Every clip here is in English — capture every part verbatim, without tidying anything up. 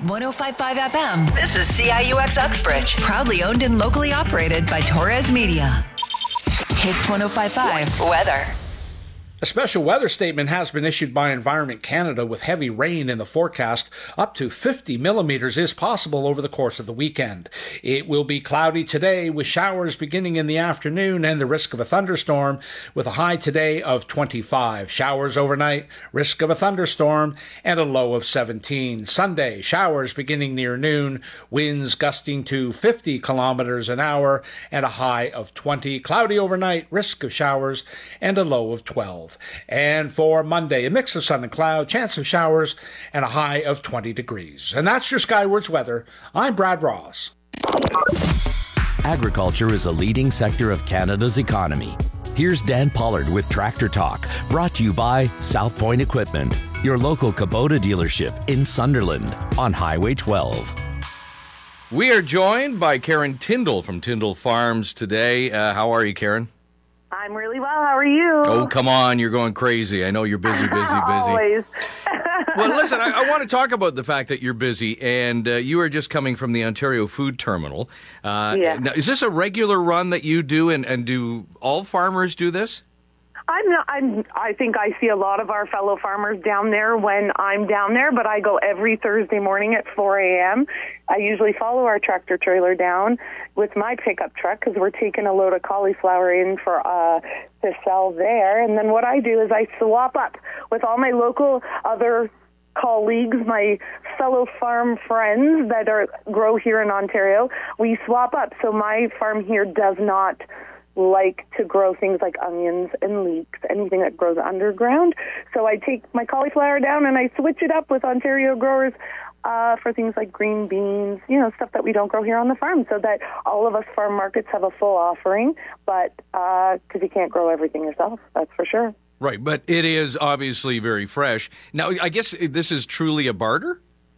one oh five point five F M. This is C I U X Uxbridge. Proudly owned and locally operated by Torres Media. Hits one oh five point five. Weather. A special weather statement has been issued by Environment Canada with heavy rain in the forecast. Up to fifty millimeters is possible over the course of the weekend. It will be cloudy today with showers beginning in the afternoon and the risk of a thunderstorm with a high today of twenty-five. Showers overnight, risk of a thunderstorm, and a low of seventeen. Sunday, showers beginning near noon, winds gusting to fifty kilometers an hour and a high of twenty. Cloudy overnight, risk of showers, and a low of twelve. And for Monday, a mix of sun and cloud, chance of showers, and a high of twenty degrees. And that's your Skywards weather. I'm Brad Ross. Agriculture is a leading sector of Canada's economy. Here's Dan Pollard with Tractor Talk, brought to you by South Point Equipment, your local Kubota dealership in Sunderland on Highway twelve. We are joined by Karen Tyndall from Tyndall Farms today. Uh, how are you, Karen? I'm really well. How are you? Oh, come on. You're going crazy. I know you're busy, busy, busy. Always. Well, listen, I, I want to talk about the fact that you're busy, and uh, you are just coming from the Ontario Food Terminal. Uh, yeah. Now, is this a regular run that you do, and, and do all farmers do this? I'm not, I'm, I think I see a lot of our fellow farmers down there when I'm down there, but I go every Thursday morning at four a.m. I usually follow our tractor trailer down with my pickup truck because we're taking a load of cauliflower in for uh, to sell there. And then what I do is I swap up with all my local other colleagues, my fellow farm friends that are grow here in Ontario. We swap up. So my farm here does not like to grow things like onions and leeks, anything that grows underground. So I take my cauliflower down and I switch it up with Ontario growers uh, for things like green beans, you know, stuff that we don't grow here on the farm, so that all of us farm markets have a full offering, but because uh, you can't grow everything yourself, that's for sure. Right, but it is obviously very fresh. Now, I guess this is truly a barter?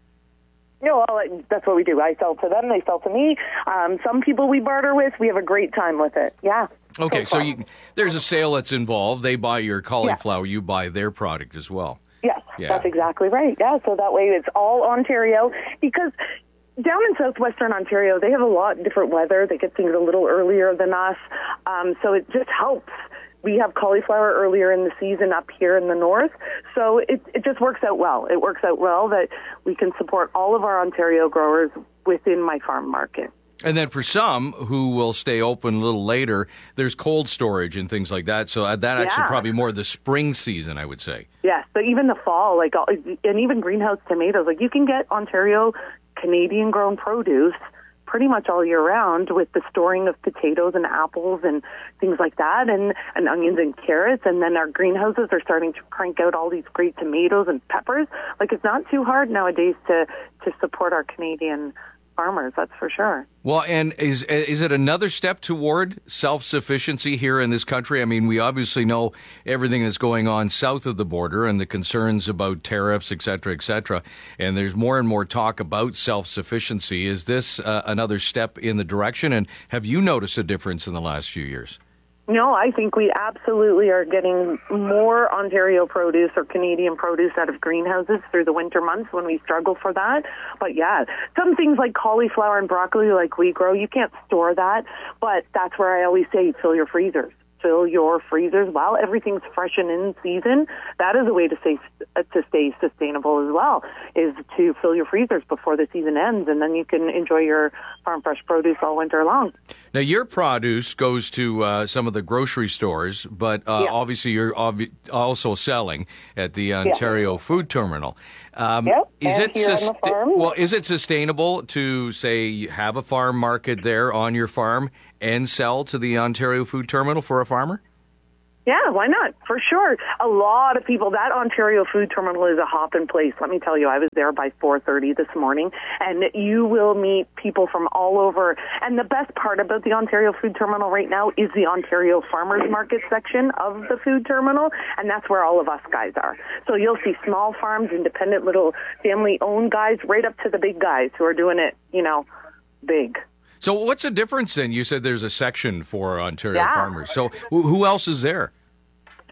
No, well, that's what we do. I sell to them, they sell to me. Um, some people we barter with, we have a great time with it. Yeah. Okay, so you, there's a sale that's involved. They buy your cauliflower, yeah. You buy their product as well. Yes, yeah. That's exactly right. Yeah, so that way it's all Ontario, because down in southwestern Ontario, they have a lot different weather. They get things a little earlier than us, um, so it just helps. We have cauliflower earlier in the season up here in the north, so it, it just works out well. It works out well that we can support all of our Ontario growers within my farm market. And then for some who will stay open a little later, there's cold storage and things like that, so that actually yeah. probably more the spring season, I would say. Yes, but even the fall, like, and even greenhouse tomatoes, like you can get Ontario Canadian-grown produce pretty much all year round with the storing of potatoes and apples and things like that, and, and onions and carrots. And then our greenhouses are starting to crank out all these great tomatoes and peppers. Like, it's not too hard nowadays to, to support our Canadian farmers, that's for sure. Well, and is is it another step toward self-sufficiency here in this country? I mean, we obviously know everything that's going on south of the border and the concerns about tariffs, et cetera, et cetera, and there's more and more talk about self-sufficiency. Is this uh, another step in the direction, and have you noticed a difference in the last few years? No, I think we absolutely are getting more Ontario produce or Canadian produce out of greenhouses through the winter months when we struggle for that. But yeah, some things like cauliflower and broccoli like we grow, you can't store that. But that's where I always say fill your freezers. Fill your freezers while everything's fresh and in season. That is a way to stay, to stay sustainable as well, is to fill your freezers before the season ends, and then you can enjoy your farm fresh produce all winter long. Now, your produce goes to uh, some of the grocery stores, but uh, yeah. obviously you're obvi- also selling at the Ontario yeah. Food Terminal. Um, yep, is and it here sus- on the farm. Well, is it sustainable to, say, have a farm market there on your farm and sell to the Ontario Food Terminal for a farmer? Yeah, why not? For sure. A lot of people, that Ontario Food Terminal is a hop-in place. Let me tell you, I was there by four thirty this morning, and you will meet people from all over. And the best part about the Ontario Food Terminal right now is the Ontario Farmers Market section of the food terminal, and that's where all of us guys are. So you'll see small farms, independent little family-owned guys, right up to the big guys who are doing it, you know, big. So what's the difference then? You said there's a section for Ontario yeah. farmers. So who else is there?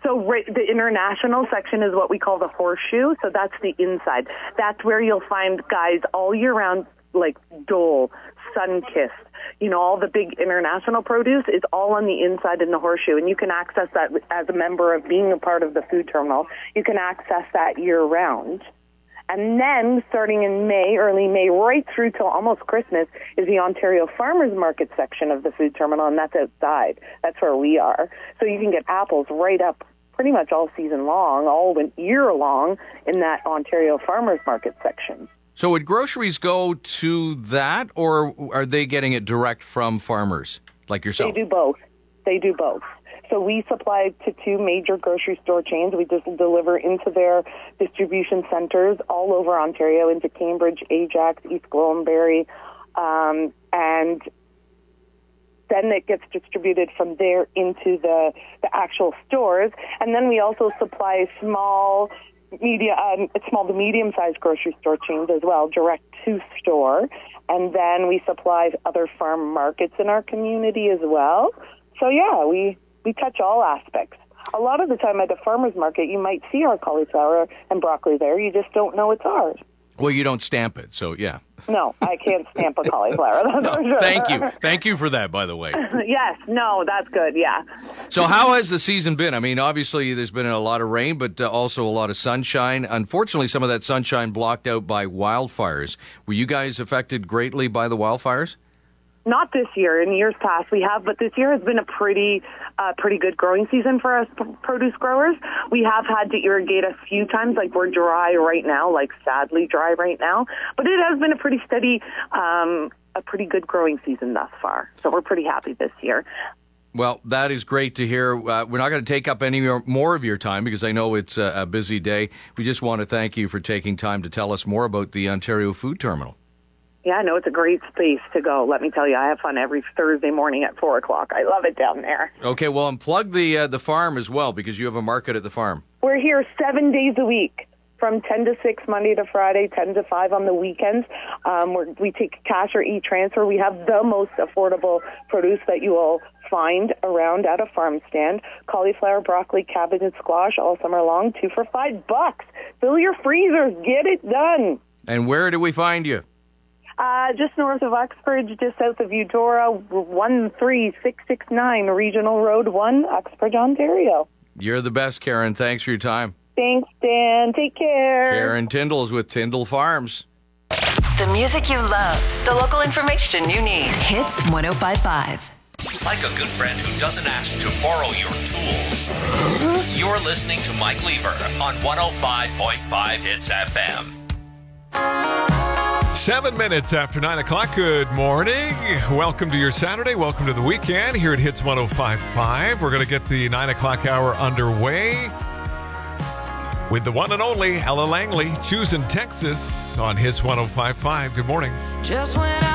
So right, the international section is what we call the horseshoe. So that's the inside. That's where you'll find guys all year round, like Dole, Sunkist, you know, all the big international produce is all on the inside in the horseshoe. And you can access that as a member of being a part of the food terminal. You can access that year round. And then starting in May, early May, right through till almost Christmas is the Ontario Farmers Market section of the food terminal, and that's outside. That's where we are. So you can get apples right up pretty much all season long, all year long in that Ontario Farmers Market section. So would groceries go to that, or are they getting it direct from farmers like yourself? They do both. They do both. So we supply to two major grocery store chains. We just deliver into their distribution centers all over Ontario, into Cambridge, Ajax, East Gwillimbury, um, and then it gets distributed from there into the, the actual stores. And then we also supply small, media, um, small to medium-sized grocery store chains as well, direct to store. And then we supply other farm markets in our community as well. So yeah, we... We touch all aspects. A lot of the time at the farmer's market, you might see our cauliflower and broccoli there. You just don't know it's ours. Well, you don't stamp it, so yeah. No, I can't stamp a cauliflower. That's no, for sure. Thank you. Thank you for that, by the way. Yes, no, that's good, yeah. So how has the season been? I mean, obviously there's been a lot of rain, but uh, also a lot of sunshine. Unfortunately, some of that sunshine blocked out by wildfires. Were you guys affected greatly by the wildfires? Not this year. In years past, we have, but this year has been a pretty, uh, pretty good growing season for us p- produce growers. We have had to irrigate a few times, like we're dry right now, like sadly dry right now. But it has been a pretty steady, um, a pretty good growing season thus far. So we're pretty happy this year. Well, that is great to hear. Uh, we're not going to take up any more of your time because I know it's a, a busy day. We just want to thank you for taking time to tell us more about the Ontario Food Terminal. Yeah, no, it's a great space to go. Let me tell you, I have fun every Thursday morning at four o'clock. I love it down there. Okay, well, and plug the uh, the farm as well, because you have a market at the farm. We're here seven days a week, from ten to six, Monday to Friday, ten to five on the weekends. Um, we're, we take cash or e-transfer. We have the most affordable produce that you will find around at a farm stand. Cauliflower, broccoli, cabbage, and squash all summer long, two for five bucks. Fill your freezers. Get it done. And where do we find you? Uh, just north of Uxbridge, just south of Eudora, one three six six nine Regional Road one, Uxbridge, Ontario. You're the best, Karen. Thanks for your time. Thanks, Dan. Take care. Karen Tyndall is with Tyndall Farms. The music you love, the local information you need. Hits one oh five point five. Like a good friend who doesn't ask to borrow your tools. You're listening to Mike Lever on one oh five point five Hits F M. Seven minutes after nine o'clock. Good morning. Welcome to your Saturday. Welcome to the weekend here at Hits one oh five point five. We're going to get the nine o'clock hour underway with the one and only Ella Langley, choosing Texas on Hits one oh five point five. Good morning. Just when I